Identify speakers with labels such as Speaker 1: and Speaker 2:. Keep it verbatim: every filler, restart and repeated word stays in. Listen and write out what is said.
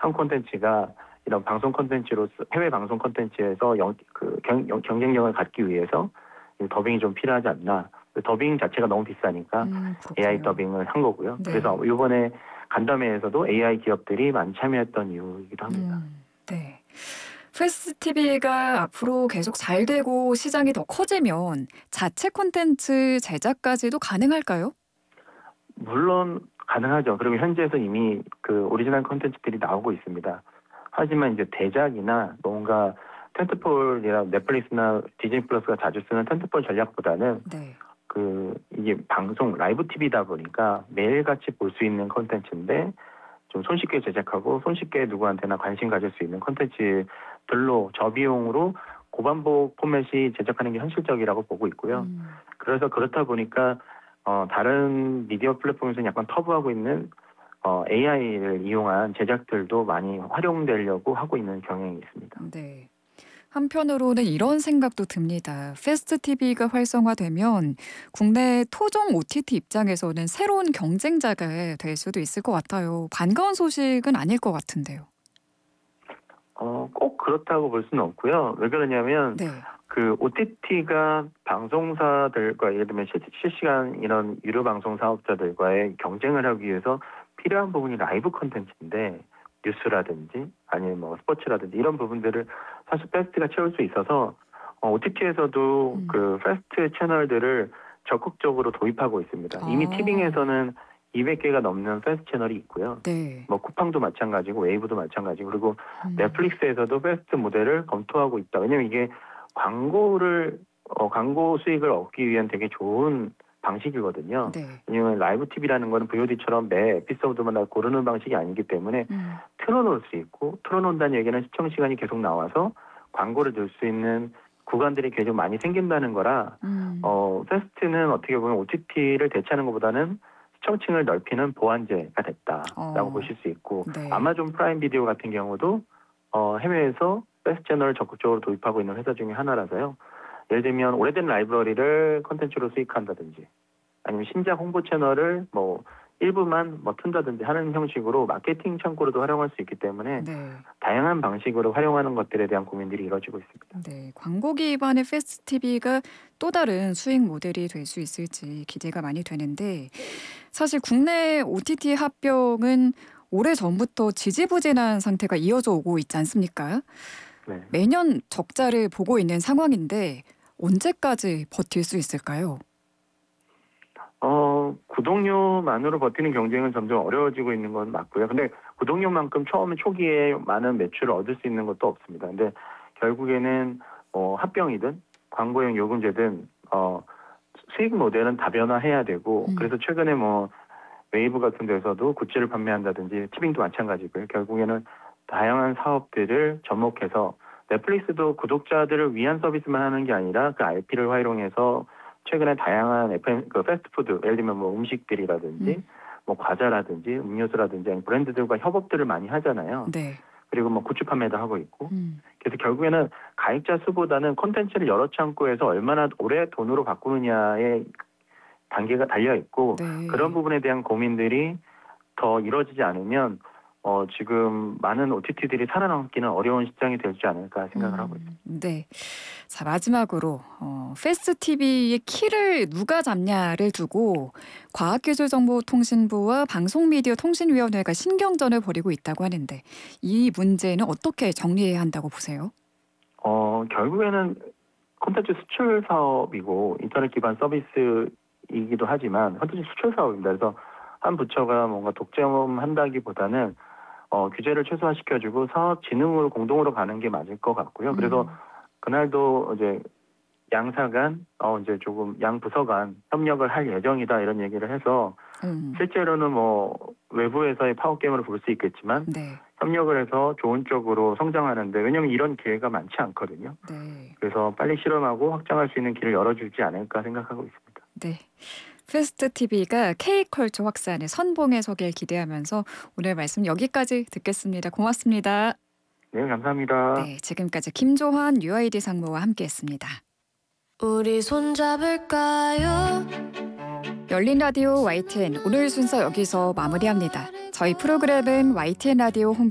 Speaker 1: 한 콘텐츠가 이런 방송 콘텐츠로서 해외 방송 콘텐츠에서 영, 그 경, 영- 경쟁력을 갖기 위해서 이 더빙이 좀 필요하지 않나. 더빙 자체가 너무 비싸니까
Speaker 2: 음,
Speaker 1: 에이아이
Speaker 2: 그렇군요.
Speaker 1: 더빙을 한 거고요.
Speaker 2: 네.
Speaker 1: 그래서 이번에 간담회에서도 에이아이 기업들이 많이 참여했던 이유이기도 합니다.
Speaker 2: 음, 네. 패스트 티비가 앞으로 계속 잘 되고 시장이 더 커지면 자체 콘텐츠 제작까지도 가능할까요?
Speaker 1: 물론 가능하죠. 그리고 현지에서 이미 그 오리지널 콘텐츠들이 나오고 있습니다. 하지만 이제 대작이나 뭔가 텐트폴이나 넷플릭스나 디즈니 플러스가 자주 쓰는 텐트폴 전략보다는
Speaker 2: 네.
Speaker 1: 그 이게 방송 라이브 티비다 보니까 매일같이 볼 수 있는 콘텐츠인데 좀 손쉽게 제작하고 손쉽게 누구한테나 관심 가질 수 있는 콘텐츠들로 저비용으로 고반복 포맷이 제작하는 게 현실적이라고 보고 있고요.
Speaker 2: 음,
Speaker 1: 그래서 그렇다 보니까 어, 다른 미디어 플랫폼에서는 약간 터부하고 있는 어, 에이아이를 이용한 제작들도 많이 활용되려고 하고 있는 경향이 있습니다.
Speaker 2: 네. 한편으로는 이런 생각도 듭니다. 패스트 티비가 활성화되면 국내 토종 오티티 입장에서는 새로운 경쟁자가 될 수도 있을 것 같아요. 반가운 소식은 아닐 것 같은데요.
Speaker 1: 어, 꼭 그렇다고 볼 수는 없고요. 왜 그러냐면
Speaker 2: 네.
Speaker 1: 그 오티티가 방송사들과 예를 들면 실, 실시간 이런 유료 방송 사업자들과의 경쟁을 하기 위해서 필요한 부분이 라이브 컨텐츠인데 뉴스라든지 아니면 뭐 스포츠라든지 이런 부분들을 사실 패스트가 채울 수 있어서 어, 오티티에서도
Speaker 2: 음.
Speaker 1: 그 패스트 채널들을 적극적으로 도입하고 있습니다. 이미
Speaker 2: 아,
Speaker 1: 티빙에서는 이백 개가 넘는 패스트 채널이 있고요.
Speaker 2: 네.
Speaker 1: 뭐 쿠팡도 마찬가지고 웨이브도 마찬가지고 그리고
Speaker 2: 음,
Speaker 1: 넷플릭스에서도 패스트 모델을 검토하고 있다. 왜냐면 이게 광고를 어, 광고 수익을 얻기 위한 되게 좋은 방식이거든요.
Speaker 2: 네.
Speaker 1: 왜냐면 라이브 티비라는 거는 브이오디처럼 매 에피소드마다 고르는 방식이 아니기 때문에
Speaker 2: 음,
Speaker 1: 틀어놓을 수 있고 틀어놓는다는 얘기는 시청 시간이 계속 나와서 광고를 넣을 수 있는 구간들이 계속 많이 생긴다는 거라
Speaker 2: 음.
Speaker 1: 어, 패스트는 어떻게 보면 오티티를 대체하는 것보다는 시청층을 넓히는 보완제가 됐다라고
Speaker 2: 어,
Speaker 1: 보실 수 있고
Speaker 2: 네.
Speaker 1: 아마존 프라임 비디오 같은 경우도 어, 해외에서 패스트 채널을 적극적으로 도입하고 있는 회사 중에 하나라서요. 예를 들면 오래된 라이브러리를 컨텐츠로 수익한다든지 아니면 신작 홍보 채널을 뭐 일부만 뭐 튼다든지 하는 형식으로 마케팅 창구로도 활용할 수 있기 때문에
Speaker 2: 네.
Speaker 1: 다양한 방식으로 활용하는 것들에 대한 고민들이 이루어지고 있습니다.
Speaker 2: 네. 광고 기반의 패스트 티비가 또 다른 수익 모델이 될 수 있을지 기대가 많이 되는데 사실 국내 오티티 합병은 오래전부터 지지부진한 상태가 이어져 오고 있지 않습니까?
Speaker 1: 네.
Speaker 2: 매년 적자를 보고 있는 상황인데 언제까지 버틸 수 있을까요?
Speaker 1: 어, 구독료만으로 버티는 경쟁은 점점 어려워지고 있는 건 맞고요. 근데 구독료만큼 처음에 초기에 많은 매출을 얻을 수 있는 것도 없습니다. 근데 결국에는 어, 합병이든 광고형 요금제든 어, 수익 모델은 다변화해야 되고
Speaker 2: 음,
Speaker 1: 그래서 최근에 뭐 웨이브 같은 데서도 굿즈를 판매한다든지 티빙도 마찬가지고요. 결국에는 다양한 사업들을 접목해서 넷플릭스도 구독자들을 위한 서비스만 하는 게 아니라 그 아이피를 활용해서 최근에 다양한 에프엠 그 패스트푸드 예를 들면 뭐 음식들이라든지
Speaker 2: 음,
Speaker 1: 뭐 과자라든지 음료수라든지 아니면 브랜드들과 협업들을 많이 하잖아요.
Speaker 2: 네.
Speaker 1: 그리고 뭐 굿즈 판매도 하고 있고.
Speaker 2: 음,
Speaker 1: 그래서 결국에는 가입자 수보다는 콘텐츠를 여러 창구에서 얼마나 오래 돈으로 바꾸느냐의 단계가 달려 있고 그런
Speaker 2: 네.
Speaker 1: 부분에 대한 고민들이 더 이루어지지 않으면 어, 지금 많은 오티티들이 살아남기는 어려운 시장이 되지 않을까 생각을 하고 있습니다.
Speaker 2: 음, 네. 자, 마지막으로 어, 패스트 티비의 키를 누가 잡냐를 두고 과학기술정보통신부와 방송미디어통신위원회가 신경전을 벌이고 있다고 하는데 이 문제는 어떻게 정리해야 한다고 보세요?
Speaker 1: 어, 결국에는 콘텐츠 수출 사업이고 인터넷 기반 서비스이기도 하지만 콘텐츠 수출 사업입니다. 그래서 한 부처가 뭔가 독점한다기보다는 어, 규제를 최소화시켜주고 사업 진흥으로 공동으로 가는 게 맞을 것 같고요. 그래서
Speaker 2: 음,
Speaker 1: 그날도 이제 양사 간, 어, 이제 조금 양 부서 간 협력을 할 예정이다 이런 얘기를 해서
Speaker 2: 음,
Speaker 1: 실제로는 뭐 외부에서의 파워게임으로 볼 수 있겠지만
Speaker 2: 네,
Speaker 1: 협력을 해서 좋은 쪽으로 성장하는데 왜냐면 이런 기회가 많지 않거든요.
Speaker 2: 네,
Speaker 1: 그래서 빨리 실험하고 확장할 수 있는 길을 열어주지 않을까 생각하고 있습니다.
Speaker 2: 네. 패스트 티비가 K컬처 확산의 선봉에 서길 기대하면서 오늘 말씀 여기까지 듣겠습니다. 고맙습니다.
Speaker 1: 네, 감사합니다.
Speaker 2: 네, 지금까지 김조환 유아이디 상무와 함께했습니다.
Speaker 3: 우리 손잡을까요?
Speaker 2: 열린 라디오 와이티엔 오늘 순서 여기서 마무리합니다. 저희 프로그램은 와이티엔 라디오 홈